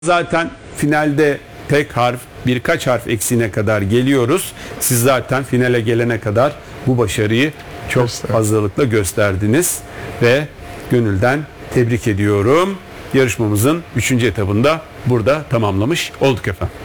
Zaten finalde tek harf, birkaç harf eksiğine kadar geliyoruz. Siz zaten finale gelene kadar bu başarıyı çok fazlalıkla gösterdiniz ve gönülden tebrik ediyorum. Yarışmamızın 3. etabında burada tamamlamış olduk efendim.